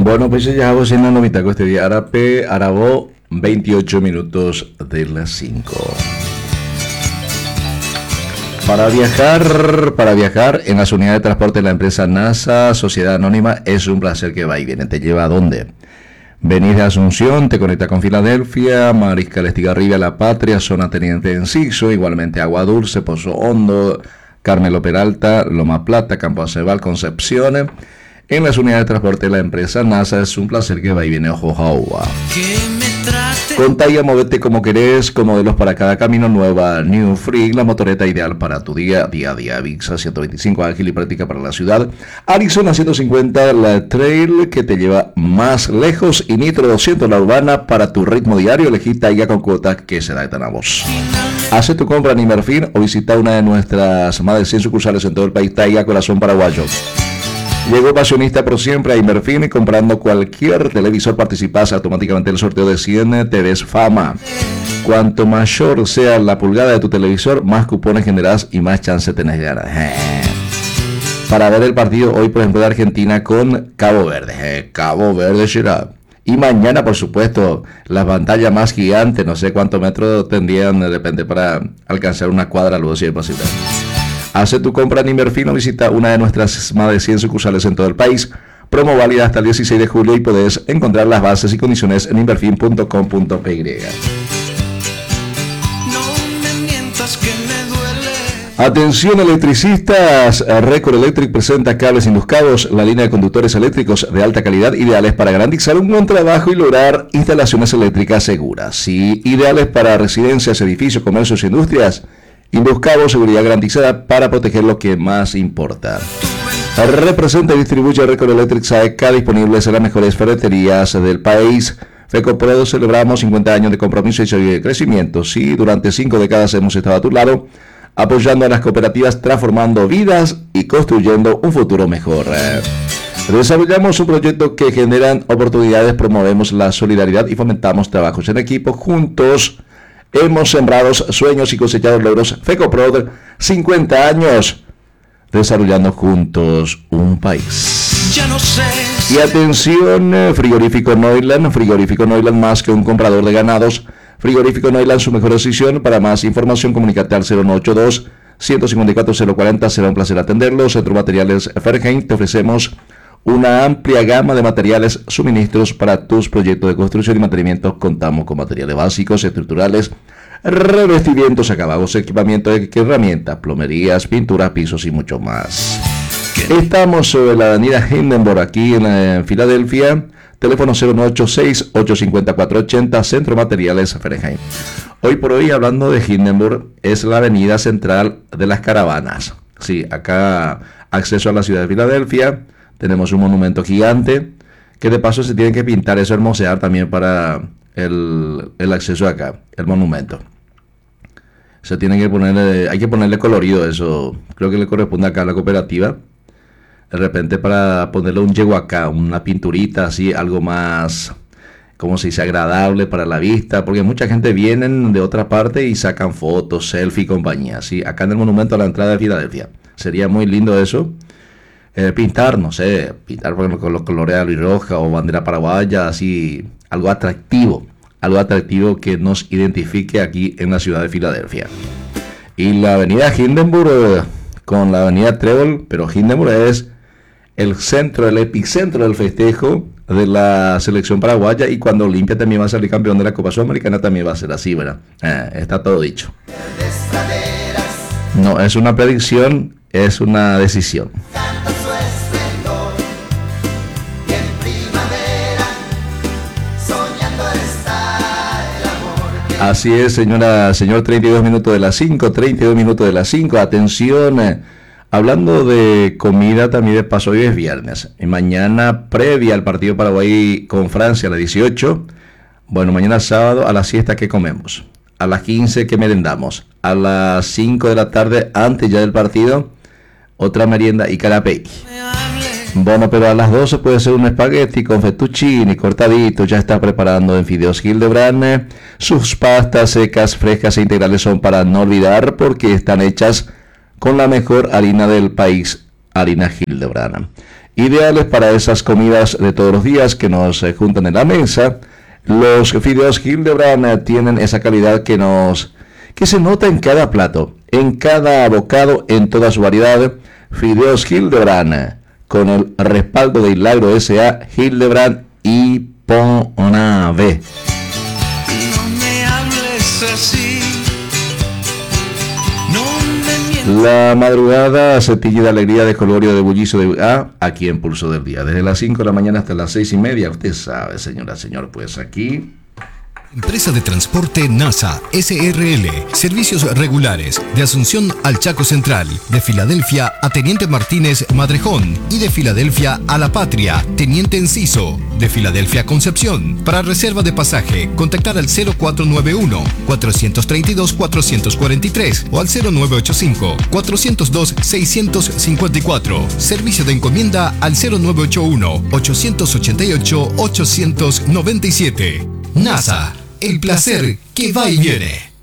Bueno, pues ya vos en la novita con este día Arape, Arabo, 28 minutos de las 5. Para viajar en las unidades de transporte de la empresa NASA, Sociedad Anónima, es un placer que va y viene. ¿Te lleva a dónde? Venís de Asunción, te conecta con Filadelfia, Mariscal Estigarribia, La Patria, Zona Teniente Enciso, igualmente Agua Dulce, Pozo Hondo, Carmelo Peralta, Loma Plata, Campo Aceval, Concepción. En las unidades de transporte de la empresa NASA es un placer que va y viene. Ojo, Jaua. Contá y movete como querés, con modelos para cada camino. Nueva New Freak, la motoreta ideal para tu día a día. Vixa 125, ágil y práctica para la ciudad. Arizona 150, la trail que te lleva más lejos. Y Nitro 200, la urbana para tu ritmo diario. Elegí Taiga con cuotas que se da a vos. Hace tu compra en Imerfin o visita una de nuestras más de 100 sucursales en todo el país. Taiga, corazón paraguayo. Llegó Pasionista por siempre a Inverfin y comprando cualquier televisor participas automáticamente en el sorteo de 100 TVs Fama. Cuanto mayor sea la pulgada de tu televisor, más cupones generás y más chance tenés de ganar. Para ver el partido hoy, por ejemplo, de Argentina con Cabo Verde. Cabo Verde será. Y mañana, por supuesto, la pantalla más gigante, no sé cuántos metros tendrían de repente para alcanzar una cuadra, luego si es posible. Hace tu compra en Inverfin o visita una de nuestras más de 100 sucursales en todo el país. Promo válida hasta el 16 de julio y podés encontrar las bases y condiciones en inverfin.com.py. Atención electricistas, Record Electric presenta cables induscados, la línea de conductores eléctricos de alta calidad ideales para garantizar un buen trabajo y lograr instalaciones eléctricas seguras. Sí, ideales para residencias, edificios, comercios e industrias. Induscabo, seguridad garantizada para proteger lo que más importa. Representa y distribuye Record Electric SAECA, disponibles en las mejores ferreterías del país. FECOPROD, celebramos 50 años de compromiso y de crecimiento. Sí, durante 5 décadas hemos estado a tu lado, apoyando a las cooperativas, transformando vidas y construyendo un futuro mejor. Desarrollamos un proyecto que generan oportunidades, promovemos la solidaridad y fomentamos trabajos en equipo. Juntos hemos sembrado sueños y cosechado logros. FECOPROD, 50 años, desarrollando juntos un país. Ya no sé. Y atención, Frigorífico Noiland, más que un comprador de ganados. Frigorífico Noiland, su mejor decisión. Para más información, comunícate al 0182-154-040. Será un placer atenderlos. Centro Materiales Fergen, te ofrecemos una amplia gama de materiales, suministros para tus proyectos de construcción y mantenimiento. Contamos con materiales básicos, estructurales, revestimientos, acabados, equipamiento, herramientas, plomerías, pinturas, pisos y mucho más. Estamos sobre la avenida Hindenburg, aquí en Filadelfia. Teléfono 0986-850-480, Centro Materiales Fergen. Hoy por hoy, hablando de Hindenburg, es la avenida central de las caravanas. Sí, acá acceso a la ciudad de Filadelfia. Tenemos un monumento gigante que de paso se tiene que pintar, eso hermosear también para el acceso acá, el monumento. Se tiene que poner, hay que ponerle colorido, eso creo que le corresponde acá a la cooperativa. De repente para ponerle un yegua acá, una pinturita así, algo más, como se dice, agradable para la vista, porque mucha gente viene de otra parte y sacan fotos, selfie y compañía. ¿Sí? Acá en el monumento a la entrada de Filadelfia. Sería muy lindo eso. Pintar, no sé, pintar por ejemplo con los colores albirroja o bandera paraguaya, así, algo atractivo que nos identifique aquí en la ciudad de Filadelfia. Y la avenida Hindenburg con la avenida Trébol, pero Hindenburg es el centro, el epicentro del festejo de la selección paraguaya, y cuando Olimpia también va a salir campeón de la Copa Sudamericana también va a ser así, ¿verdad? Está todo dicho. No es una predicción, es una decisión. Así es, señor, 32 minutos de las 5, atención, hablando de comida también de paso, hoy es viernes, y mañana previa al partido Paraguay con Francia a las 18, bueno, mañana sábado a la siesta que comemos, a las 15 que merendamos, a las 5 de la tarde antes ya del partido, otra merienda y canapé. Bueno, pero a las 12 puede ser un espagueti con fettuccine cortadito. Ya está preparando en Fideos Hildebrand. Sus pastas secas, frescas e integrales son para no olvidar, porque están hechas con la mejor harina del país, harina Hildebrand. ideales para esas comidas de todos los días que nos juntan en la mesa. Los fideos Hildebrand tienen esa calidad que se nota en cada plato, en cada bocado, en toda su variedad. Fideos Hildebrand, con el respaldo de Hilagro S.A., Hildebrand y Ponave. No me hables así. La madrugada se tiñe de alegría, de colgorio, de bullicio, aquí en Pulso del Día. Desde las 5 de la mañana hasta las 6:30. Usted sabe, señora, señor, pues aquí... Empresa de Transporte NASA SRL. Servicios regulares de Asunción al Chaco Central, de Filadelfia a Teniente Martínez Madrejón y de Filadelfia a La Patria, Teniente Enciso, de Filadelfia a Concepción. Para reserva de pasaje, contactar al 0491-432-443 o al 0985-402-654. Servicio de encomienda al 0981-888-897. NASA. El placer que va y viene.